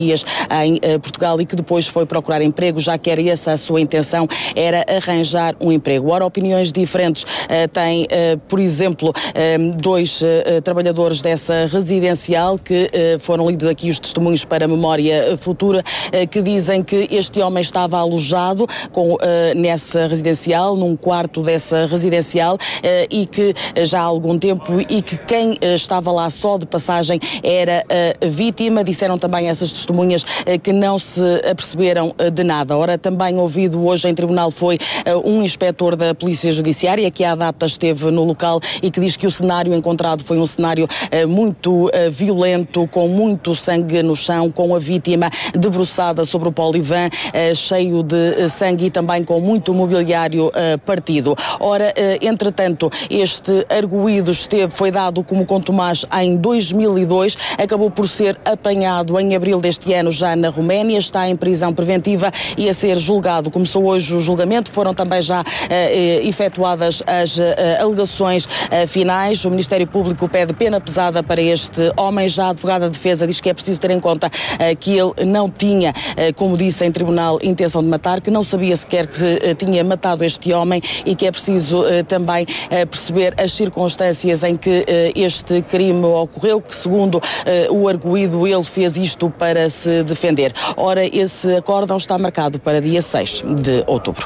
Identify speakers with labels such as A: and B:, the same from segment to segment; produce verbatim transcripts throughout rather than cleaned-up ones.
A: em uh, Portugal e que depois foi procurar emprego, já que era essa a sua intenção, era arranjar um emprego. Ora, opiniões diferentes uh, tem, uh, por exemplo, uh, dois uh, trabalhadores dessa residencial que uh, foram lidos aqui os testemunhos para a memória futura, uh, que dizem que este homem estava alojado com, uh, nessa residencial, num quarto dessa residencial, uh, e que uh, já há algum tempo, e que quem uh, estava lá só de passagem era a vítima. Disseram também essas testemunhas que não se aperceberam de nada. Ora, também ouvido hoje em tribunal foi um inspetor da Polícia Judiciária que à data esteve no local e que diz que o cenário encontrado foi um cenário muito violento, com muito sangue no chão, com a vítima debruçada sobre o polivan, cheio de sangue, e também com muito mobiliário partido. Ora, entretanto, este arguido esteve, foi dado como contumaz em dois mil e dois, acabou por ser apanhado em abril deste ano já na Roménia, está em prisão preventiva e a ser julgado. Começou hoje o julgamento, foram também já uh, efetuadas as uh, alegações uh, finais. O Ministério Público pede pena pesada para este homem. Já a advogada de defesa diz que é preciso ter em conta uh, que ele não tinha, uh, como disse em tribunal, intenção de matar, que não sabia sequer que uh, tinha matado este homem, e que é preciso uh, também uh, perceber as circunstâncias em que uh, este crime ocorreu, que segundo uh, o arguido ele fez isto para se defender. Ora, esse acórdão está marcado para dia seis de outubro.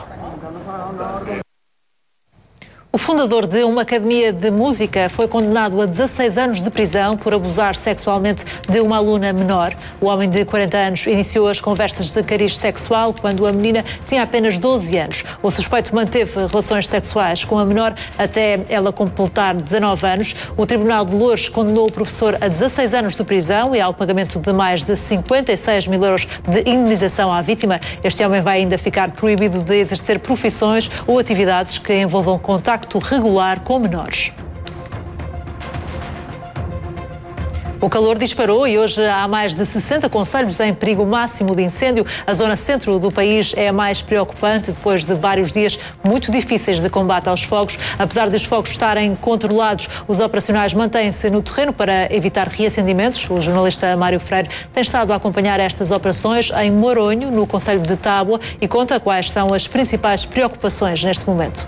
B: O fundador de uma academia de música foi condenado a dezasseis anos de prisão por abusar sexualmente de uma aluna menor. O homem de quarenta anos iniciou as conversas de cariz sexual quando a menina tinha apenas doze anos. O suspeito manteve relações sexuais com a menor até ela completar dezanove anos. O Tribunal de Loures condenou o professor a dezasseis anos de prisão e ao pagamento de mais de cinquenta e seis mil euros de indenização à vítima. Este homem vai ainda ficar proibido de exercer profissões ou atividades que envolvam contacto regular com menores. O calor disparou e hoje há mais de sessenta concelhos em perigo máximo de incêndio. A zona centro do país é a mais preocupante depois de vários dias muito difíceis de combate aos fogos. Apesar de os fogos estarem controlados, os operacionais mantêm-se no terreno para evitar reacendimentos. O jornalista Mário Freire tem estado a acompanhar estas operações em Moronho, no concelho de Tábua, e conta quais são as principais preocupações neste momento.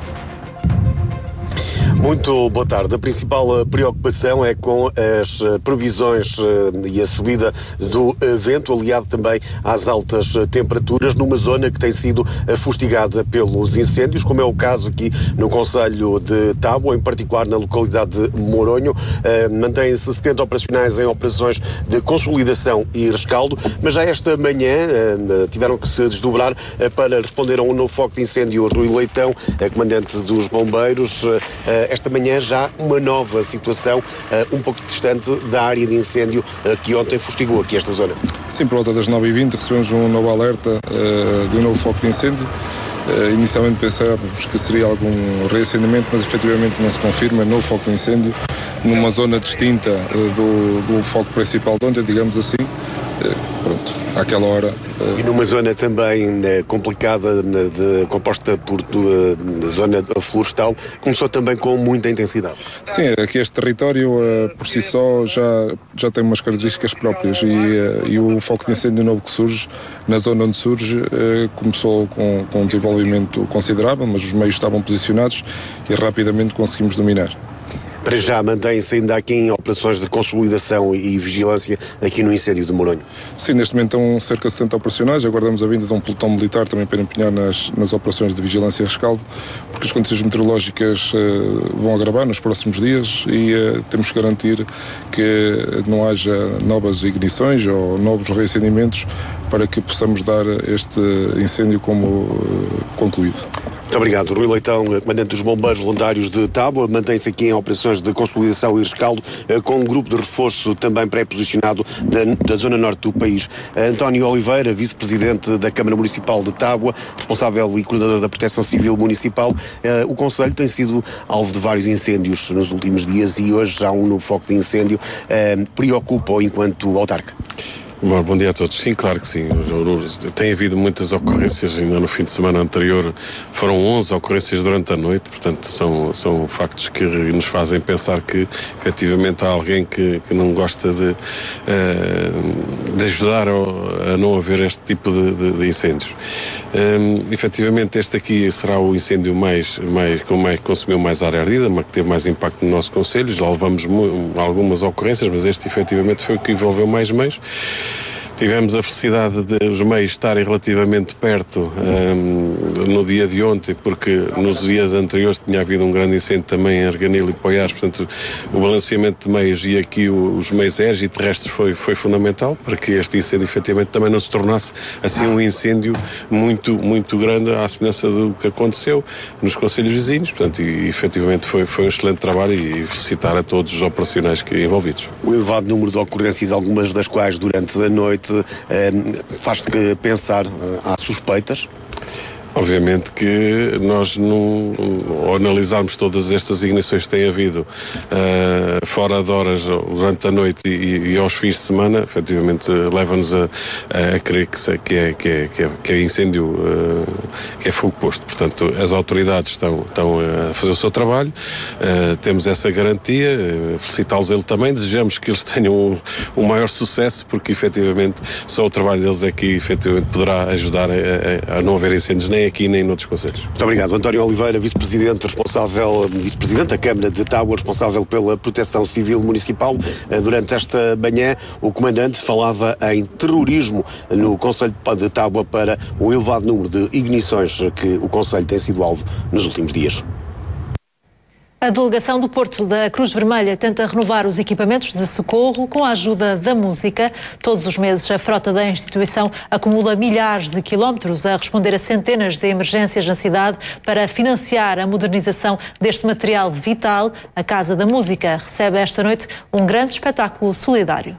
C: Muito boa tarde. A principal preocupação é com as previsões e a subida do vento, aliado também às altas temperaturas, numa zona que tem sido fustigada pelos incêndios, como é o caso aqui no concelho de Tábua, em particular na localidade de Moronho. Mantêm-se setenta operacionais em operações de consolidação e rescaldo, mas já esta manhã tiveram que se desdobrar para responder a um novo foco de incêndio. Rui Leitão, comandante dos bombeiros, esta manhã já uma nova situação, uh, um pouco distante da área de incêndio uh, que ontem fustigou aqui esta zona.
D: Sim, por volta das nove e vinte recebemos um novo alerta uh, de um novo foco de incêndio. Uh, inicialmente pensávamos que seria algum reacendimento, mas efetivamente não se confirma. É novo foco de incêndio numa zona distinta uh, do, do foco principal de ontem, digamos assim. Uh, pronto, àquela hora.
C: Uh... E numa zona também uh, complicada, de, de, composta por uh, zona florestal, começou também com muita intensidade.
D: Sim, aqui este território uh, por si só já, já tem umas características próprias e, uh, e o foco de incêndio novo que surge, na zona onde surge, uh, começou com, com um desenvolvimento considerável, mas os meios estavam posicionados e rapidamente conseguimos dominar.
C: Para já mantém-se ainda aqui em operações de consolidação e vigilância aqui no incêndio de Moronho?
D: Sim, neste momento estão cerca de sessenta operacionais. Aguardamos a vinda de um pelotão militar também para empenhar nas, nas operações de vigilância e rescaldo, porque as condições meteorológicas uh, vão agravar nos próximos dias e uh, temos que garantir que não haja novas ignições ou novos reacendimentos para que possamos dar este incêndio como uh, concluído.
C: Muito obrigado. Rui Leitão, comandante dos bombeiros voluntários de Tábua, mantém-se aqui em operações de consolidação e rescaldo, com um grupo de reforço também pré-posicionado da, da zona norte do país. António Oliveira, vice-presidente da Câmara Municipal de Tábua, responsável e coordenador da Proteção Civil Municipal. O concelho tem sido alvo de vários incêndios nos últimos dias e hoje já há um novo foco de incêndio. Preocupa-o enquanto autarca?
E: Bom, bom dia a todos. Sim, claro que sim. Tem havido muitas ocorrências, ainda no fim de semana anterior foram onze ocorrências durante a noite, portanto são, são factos que nos fazem pensar que efetivamente há alguém que, que não gosta de, uh, de ajudar a não haver este tipo de, de, de incêndios. Um, efetivamente este aqui será o incêndio mais, mais, que mais, consumiu mais área ardida, mas que teve mais impacto no nosso concelho. Já levamos algumas ocorrências, mas este efetivamente foi o que envolveu mais meios. Tivemos a felicidade de os meios estarem relativamente perto um, no dia de ontem, porque nos dias anteriores tinha havido um grande incêndio também em Arganil e Poiares, portanto o balanceamento de meios e aqui o, os meios aéreos e terrestres foi, foi fundamental para que este incêndio efetivamente também não se tornasse assim um incêndio muito, muito grande à semelhança do que aconteceu nos concelhos vizinhos, portanto e, efetivamente foi, foi um excelente trabalho e, e felicitar a todos os operacionais que, envolvidos.
C: O elevado número de ocorrências, algumas das quais durante a noite, faz-te pensar, há suspeitas?
E: Obviamente que nós, não, ao analisarmos todas estas ignições que têm havido uh, fora de horas, durante a noite e, e aos fins de semana, efetivamente leva-nos a, a crer que, se, que, é, que, é, que, é, que é incêndio, uh, que é fogo posto. Portanto, as autoridades estão, estão a fazer o seu trabalho, uh, temos essa garantia, uh, felicitá-los ele também, desejamos que eles tenham um, um maior sucesso, porque efetivamente só o trabalho deles é que efetivamente poderá ajudar a, a, a não haver incêndios nem aqui nem noutros concelhos.
C: Muito obrigado. António Oliveira, vice-presidente responsável, vice-presidente da Câmara de Tábua, responsável pela Proteção Civil Municipal. Durante esta manhã, o comandante falava em terrorismo no concelho de Tábua para o elevado número de ignições que o concelho tem sido alvo nos últimos dias.
B: A delegação do Porto da Cruz Vermelha tenta renovar os equipamentos de socorro com a ajuda da música. Todos os meses a frota da instituição acumula milhares de quilómetros a responder a centenas de emergências na cidade para financiar a modernização deste material vital. A Casa da Música recebe esta noite um grande espetáculo solidário.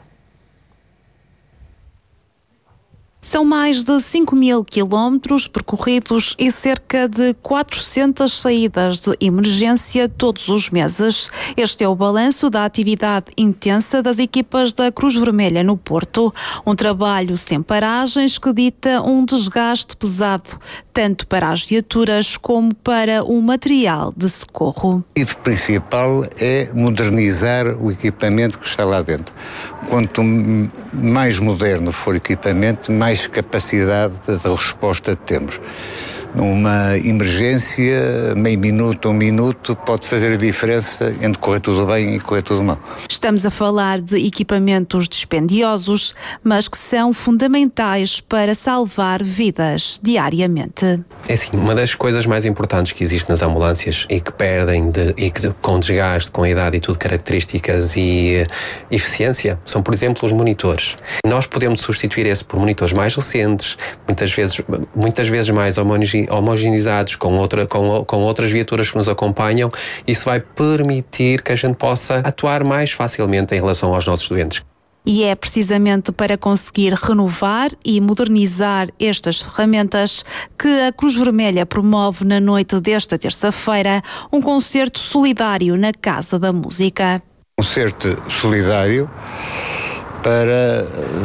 F: São mais de cinco mil quilómetros percorridos e cerca de quatrocentas saídas de emergência todos os meses. Este é o balanço da atividade intensa das equipas da Cruz Vermelha no Porto. Um trabalho sem paragens que dita um desgaste pesado, tanto para as viaturas como para o material de socorro.
G: O objetivo principal é modernizar o equipamento que está lá dentro. Quanto mais moderno for o equipamento, mais capacidade de resposta temos. Numa emergência, meio minuto, um minuto, pode fazer a diferença entre correr tudo bem e correr tudo mal.
F: Estamos a falar de equipamentos dispendiosos, mas que são fundamentais para salvar vidas diariamente.
H: É assim, uma das coisas mais importantes que existe nas ambulâncias e que perdem de, e que com desgaste, com a idade e tudo, características e eficiência, são, por exemplo, os monitores. Nós podemos substituir esse por monitores mais recentes, muitas vezes, muitas vezes mais homogeneizados com, outra, com, com outras viaturas que nos acompanham. Isso vai permitir que a gente possa atuar mais facilmente em relação aos nossos doentes.
F: E é precisamente para conseguir renovar e modernizar estas ferramentas que a Cruz Vermelha promove na noite desta terça-feira um concerto solidário na Casa da Música.
G: Concerto solidário para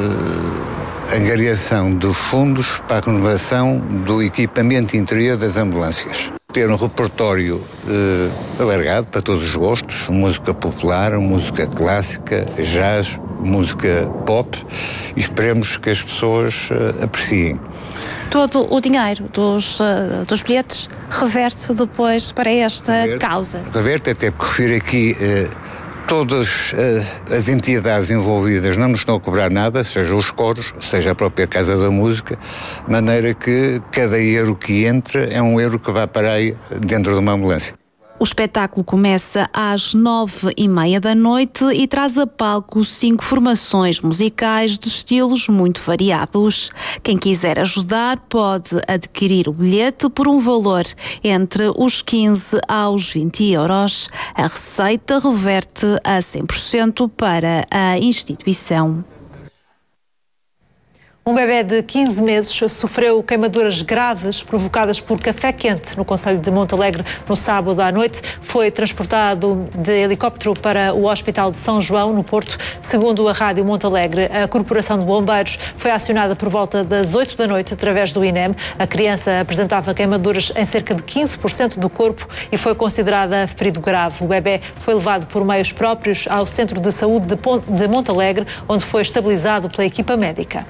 G: uh, angariação de fundos para a renovação do equipamento interior das ambulâncias. Ter um repertório uh, alargado para todos os gostos, música popular, música clássica, jazz, música pop, e esperemos que as pessoas uh, apreciem.
I: Todo o dinheiro dos, uh, dos bilhetes reverte depois para esta reverte, causa.
G: Reverte, até porque refiro aqui uh, todas uh, as entidades envolvidas não nos estão a cobrar nada, seja os coros, seja a própria Casa da Música, de maneira que cada euro que entra é um euro que vai parar dentro de uma ambulância.
F: O espetáculo começa às nove e meia da noite e traz a palco cinco formações musicais de estilos muito variados. Quem quiser ajudar pode adquirir o bilhete por um valor entre os quinze aos vinte euros. A receita reverte a cem por cento para a instituição.
B: Um bebê de quinze meses sofreu queimaduras graves provocadas por café quente no concelho de Montalegre no sábado à noite. Foi transportado de helicóptero para o Hospital de São João, no Porto. Segundo a Rádio Montalegre, a Corporação de Bombeiros foi acionada por volta das oito da noite através do I N E M. A criança apresentava queimaduras em cerca de quinze por cento do corpo e foi considerada ferido grave. O bebê foi levado por meios próprios ao Centro de Saúde de Montalegre, onde foi estabilizado pela equipa médica.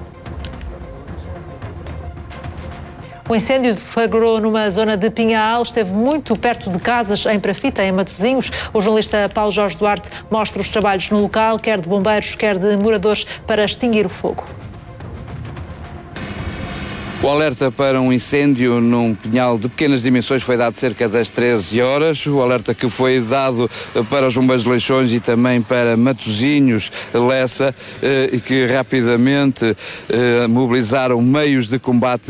B: O incêndio deflagrou numa zona de Pinhal, esteve muito perto de casas em Prafita, em Matosinhos. O jornalista Paulo Jorge Duarte mostra os trabalhos no local, quer de bombeiros, quer de moradores, para extinguir o fogo.
J: O alerta para um incêndio num pinhal de pequenas dimensões foi dado cerca das treze horas. O alerta que foi dado para os bombeiros de Leixões e também para Matosinhos, Lessa, e que rapidamente mobilizaram meios de combate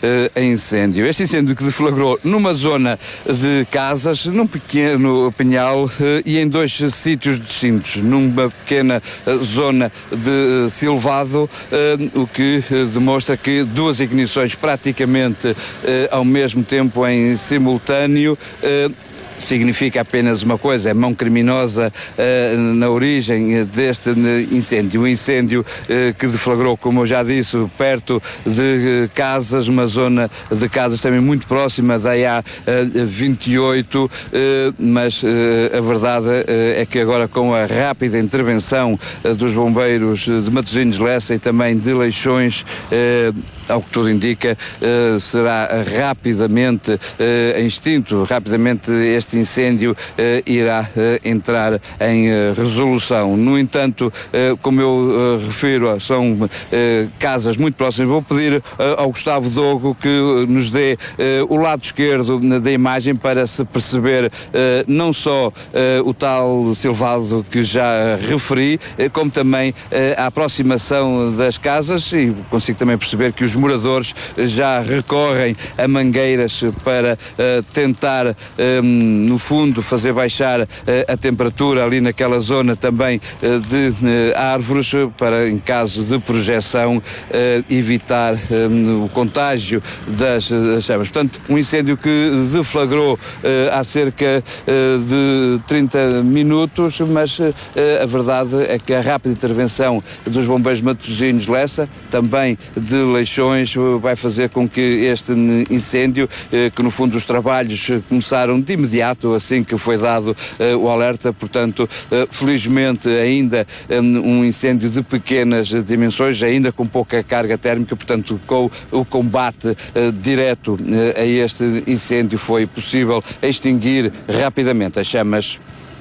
J: a incêndio. Este incêndio que deflagrou numa zona de casas, num pequeno pinhal e em dois sítios distintos, numa pequena zona de silvado, o que demonstra que duas ignições praticamente eh, ao mesmo tempo em simultâneo eh, significa apenas uma coisa: é mão criminosa uh, na origem deste incêndio. Um incêndio uh, que deflagrou, como eu já disse, perto de uh, casas, uma zona de casas também muito próxima da A vinte e oito, uh, mas uh, a verdade uh, é que agora, com a rápida intervenção uh, dos bombeiros de Matosinhos, Lessa e também de Leixões, uh, ao que tudo indica, uh, será rapidamente uh, extinto, rapidamente este incêndio uh, irá uh, entrar em uh, resolução. No entanto, uh, como eu uh, refiro, são uh, casas muito próximas. Vou pedir uh, ao Gustavo Dogo que uh, nos dê uh, o lado esquerdo da imagem para se perceber uh, não só uh, o tal silvado que já uh, referi, uh, como também uh, a aproximação das casas, e consigo também perceber que os moradores já recorrem a mangueiras para uh, tentar, um, no fundo, fazer baixar uh, a temperatura ali naquela zona também uh, de uh, árvores, para, em caso de projeção, uh, evitar um, o contágio das, das chamas. Portanto, um incêndio que deflagrou uh, há cerca uh, de trinta minutos, mas uh, a verdade é que a rápida intervenção dos bombeiros de Matosinhos, Lessa, também de Leixões, vai fazer com que este incêndio, que no fundo os trabalhos começaram de imediato assim que foi dado o alerta, portanto, felizmente ainda um incêndio de pequenas dimensões, ainda com pouca carga térmica, portanto, com o combate direto a este incêndio foi possível extinguir rapidamente as chamas.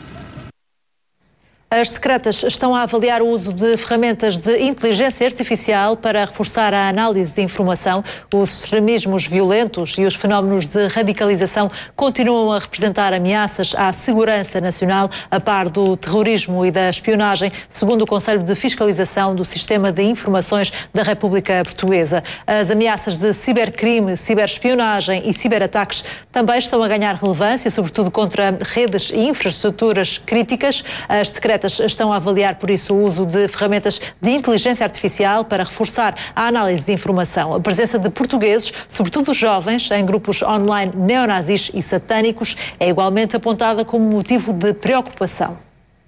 B: As secretas estão a avaliar o uso de ferramentas de inteligência artificial para reforçar a análise de informação. Os extremismos violentos e os fenómenos de radicalização continuam a representar ameaças à segurança nacional, a par do terrorismo e da espionagem, segundo o Conselho de Fiscalização do Sistema de Informações da República Portuguesa. As ameaças de cibercrime, ciberespionagem e ciberataques também estão a ganhar relevância, sobretudo contra redes e infraestruturas críticas. As secretas estão a avaliar, por isso, o uso de ferramentas de inteligência artificial para reforçar a análise de informação. A presença de portugueses, sobretudo jovens, em grupos online neonazis e satânicos, é igualmente apontada como motivo de preocupação.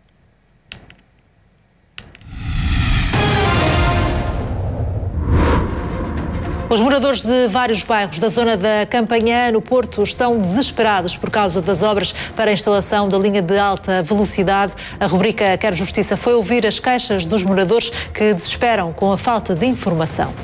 B: Os moradores de vários bairros da zona da Campanhã, no Porto, estão desesperados por causa das obras para a instalação da linha de alta velocidade. A rubrica Quero Justiça foi ouvir as queixas dos moradores que desesperam com a falta de informação.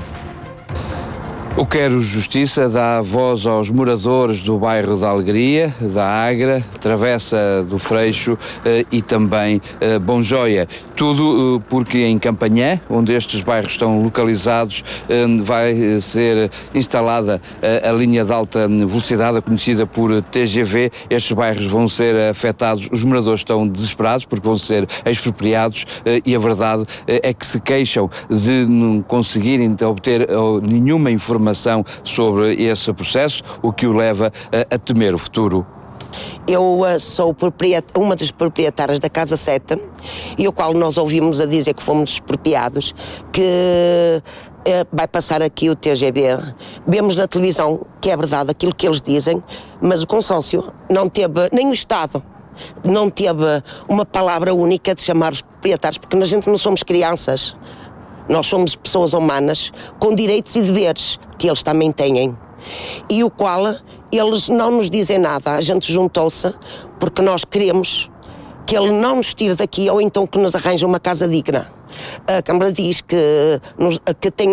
J: O Quero Justiça dá voz aos moradores do bairro da Alegria, da Agra, Travessa do Freixo eh, e também eh, Bom Joia. Tudo eh, porque em Campanhã, onde estes bairros estão localizados, eh, vai ser instalada eh, a linha de alta velocidade, conhecida por T G V. Estes bairros vão ser afetados, os moradores estão desesperados porque vão ser expropriados eh, e a verdade eh, é que se queixam de não conseguirem obter oh, nenhuma informação sobre esse processo, o que o leva a, a temer o futuro.
K: Eu uh, sou uma das proprietárias da Casa sete, e o qual nós ouvimos a dizer que fomos expropriados, que uh, vai passar aqui o T G B. Vemos na televisão que é verdade aquilo que eles dizem, mas o consórcio não teve, nem o Estado, não teve uma palavra única de chamar os proprietários, porque a gente não somos crianças. Nós somos pessoas humanas com direitos e deveres que eles também têm. E o qual eles não nos dizem nada. A gente juntou-se porque nós queremos que ele não nos tire daqui ou então que nos arranje uma casa digna. A Câmara diz que, nos, que tem